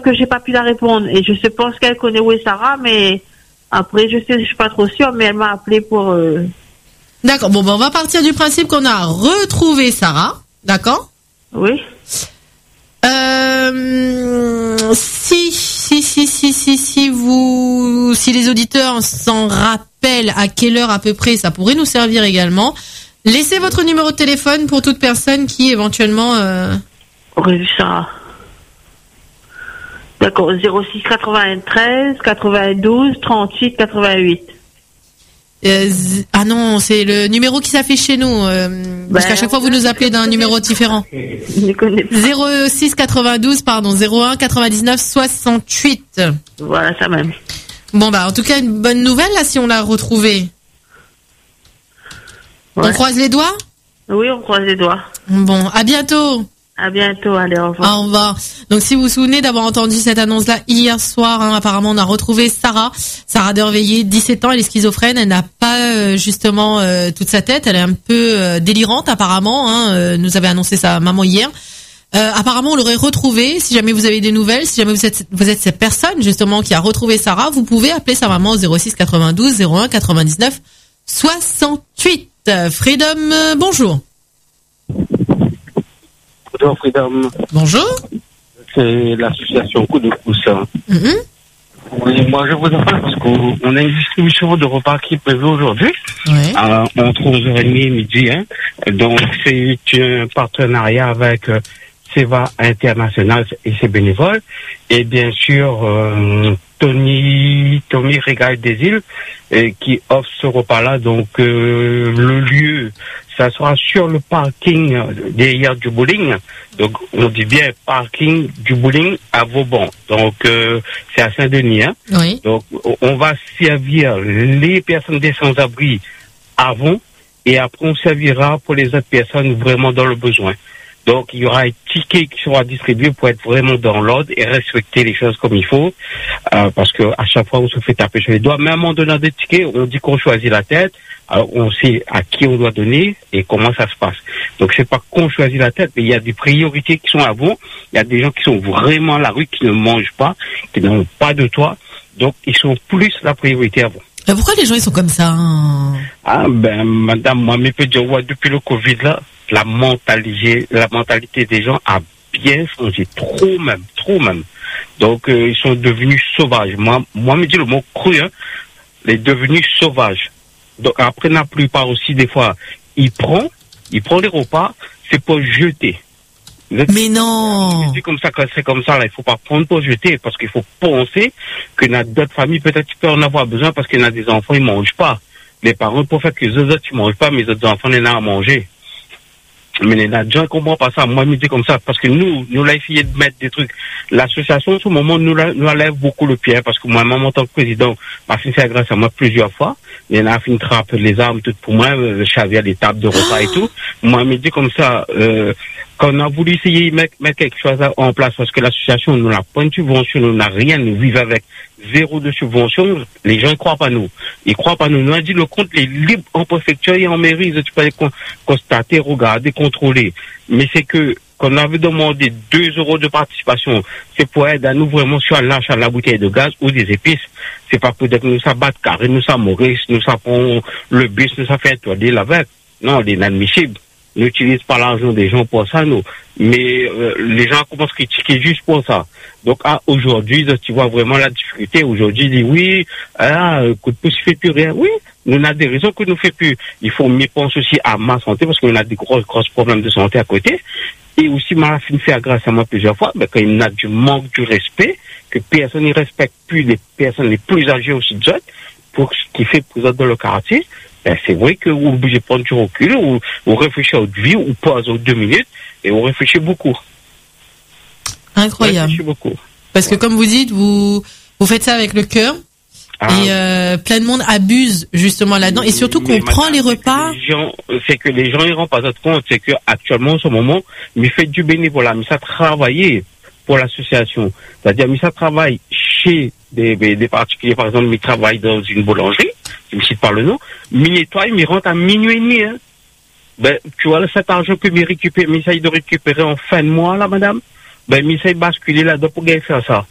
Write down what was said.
que j'ai pas pu la répondre. Et je pense qu'elle connaît où est Sarah, mais après, je suis pas trop sûre, mais elle m'a appelé pour... D'accord. Bon, on va partir du principe qu'on a retrouvé Sarah. D'accord? Oui. Si les auditeurs s'en rappellent à quelle heure à peu près, ça pourrait nous servir également. Laissez votre numéro de téléphone pour toute personne qui éventuellement... aurait vu Sarah. D'accord, 06 93 92 38 88. Ah non, c'est le numéro qui s'affiche chez nous. Parce qu'à chaque fois, vous nous appelez d'un numéro différent. 06 92, pardon, 01 99 68. Voilà, ça même. Bon, en tout cas, une bonne nouvelle, là, si on l'a retrouvée. Ouais. On croise les doigts? Oui, on croise les doigts. Bon, à bientôt. À bientôt, allez, au revoir. Au revoir. Donc, si vous vous souvenez d'avoir entendu cette annonce-là hier soir, apparemment, on a retrouvé Sarah Derveillé, 17 ans, elle est schizophrène, elle n'a pas justement toute sa tête, elle est un peu délirante apparemment, nous avait annoncé sa maman hier. Apparemment, on l'aurait retrouvée. Si jamais vous avez des nouvelles, si jamais vous êtes cette personne justement qui a retrouvé Sarah, vous pouvez appeler sa maman au 06 92 01 99 68. Freedom, bonjour. Bonjour Freedom. Bonjour. C'est l'association Coup de Pouce. Mm-hmm. Oui, moi je vous appelle parce qu'on a une distribution de repas qui est prévue aujourd'hui. Ouais. Entre 11h30 et midi. Donc c'est un partenariat avec Seva International et ses bénévoles. Et bien sûr Tommy Régal des Îles qui offre ce repas-là. Donc le lieu, ça sera sur le parking derrière du bowling. Donc on dit bien parking du bowling à Vauban. Donc c'est à Saint-Denis. Oui. Donc on va servir les personnes des sans-abri avant et après on servira pour les autres personnes vraiment dans le besoin. Donc il y aura un ticket qui sera distribué pour être vraiment dans l'ordre et respecter les choses comme il faut, parce que à chaque fois on se fait taper sur les doigts. Même en donnant des tickets, on dit qu'on choisit la tête, alors on sait à qui on doit donner et comment ça se passe. Donc c'est pas qu'on choisit la tête, mais il y a des priorités qui sont avant. Il y a des gens qui sont vraiment à la rue, qui ne mangent pas, qui n'ont pas de toit, donc ils sont plus la priorité avant. Et pourquoi les gens ils sont comme ça Madame, moi, je peux dire, depuis le Covid là, la mentalité des gens a bien changé, trop même. Donc ils sont devenus sauvages. Moi me dis le mot cru, les devenus sauvages. Donc après la plupart aussi des fois, il prend les repas, c'est pour jeter. Mais non. C'est comme ça, quand c'est comme ça, là, il faut pas prendre pour jeter, parce qu'il faut penser que dans d'autres familles, peut-être tu peux en avoir besoin parce qu'il y en a des enfants, ils mangent pas. Les parents peuvent faire que les autres, ils mangent pas, mais les autres enfants, ils n'ont à manger. Mais les gens ne comprennent pas ça. Moi, je me dis comme ça, parce que nous là, essayé de mettre des trucs. L'association, en ce moment, nous lève beaucoup le pied, parce que moi, en tant que président, m'a fait faire grâce à moi plusieurs fois. Il y en a fait une trappe, les armes, tout pour moi, je savais des tables de repas et tout. Moi, je me dis comme ça, quand on a voulu essayer de mettre quelque chose en place, parce que l'association, nous n'a pas une subvention, nous n'a rien, nous vivons avec 0 de subvention, les gens ne croient pas nous. Ils croient pas nous. Nous a dit le compte est libre en préfecture et en mairie, tu peux aller constater, regarder, contrôler. Mais c'est que, qu'on avait demandé 2 € de participation, c'est pour aider à nous vraiment sur l'achat de la bouteille de gaz ou des épices. C'est pas pour dire que nous ça battre carré, nous ça Maurice, nous ça prend le bus, nous ça fait tourner avec. Non, c'est inadmissible. N'utilise pas l'argent des gens pour ça, nous. Mais les gens commencent à critiquer juste pour ça. Donc aujourd'hui, tu vois vraiment la difficulté. Aujourd'hui, ils disent oui, coup de pouce, fait plus rien. Oui, nous on a des raisons que nous fait plus. Il faut mieux penser aussi à ma santé parce qu'on a des gros problèmes de santé à côté. Et aussi, m'a fait grâce à moi plusieurs fois, quand il y a du manque du respect, que personne ne respecte plus les personnes les plus âgées aussi de pour ce qui fait présent dans le quartier. C'est vrai que vous êtes obligé de prendre du recul, ou réfléchir à votre vie, ou pas aux 2 minutes, et on réfléchit beaucoup. Incroyable. On réfléchit beaucoup. Parce que comme vous dites, vous faites ça avec le cœur, et plein de monde abuse justement là-dedans, et surtout qu'on prend les repas. C'est que les gens, ils ne rendent pas compte, c'est que actuellement, en ce moment, mais fait du bénévolat, mais ça travaille pour l'association. C'est-à-dire, mais ça travaille chez des particuliers, par exemple, mais travaille dans une boulangerie, je me cite pas le nom, mais nettoie, mais rentre à minuit et demi, tu vois, cet argent que mais essaye de récupérer en fin de mois, là, madame, mais essaye de basculer là-dedans pour gagner faire ça.